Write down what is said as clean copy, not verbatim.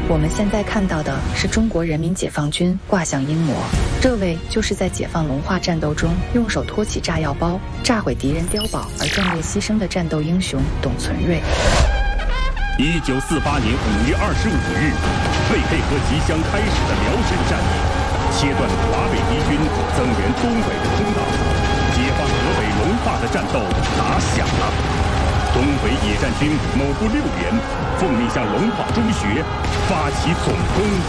我们现在看到的是中国人民解放军挂像英模，这位就是在解放龙化战斗中用手托起炸药包，炸毁敌人碉堡而壮烈牺牲的战斗英雄董存瑞。 1948年5月25日，为配合即将开始的辽沈战役，切断华北敌军增援东北的通道，解放河北龙化的战斗打响了。东北野战军某部6连奉命向龙化中学发起总攻